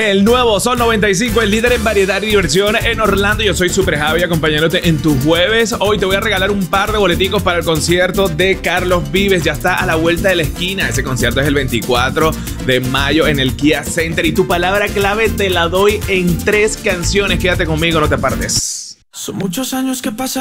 El nuevo Sol 95, el líder en variedad y diversión en Orlando. Yo soy Super Javi, acompañándote en tu jueves. Hoy te voy a regalar un par de boleticos para el concierto de Carlos Vives. Ya está a la vuelta de la esquina. Ese concierto es el 24 de mayo en el Kia Center. Y tu palabra clave te la doy en 3 canciones. Quédate conmigo, no te apartes. Son muchos años que pasan.